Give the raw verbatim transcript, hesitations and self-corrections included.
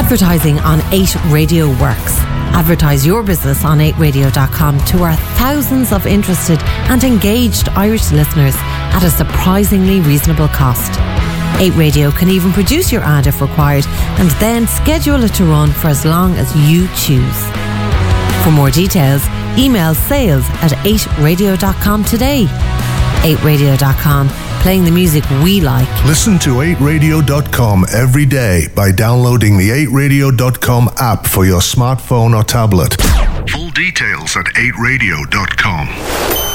Advertising on eight Radio works. Advertise your business on eight radio dot com to our thousands of interested and engaged Irish listeners at a surprisingly reasonable cost. eight Radio can even produce your ad if required and then schedule it to run for as long as you choose. For more details, email sales at eight radio dot com today. eight radio dot com, playing the music we like. Listen to eight radio dot com every day by downloading the eight radio dot com app for your smartphone or tablet. Full details at eight radio dot com.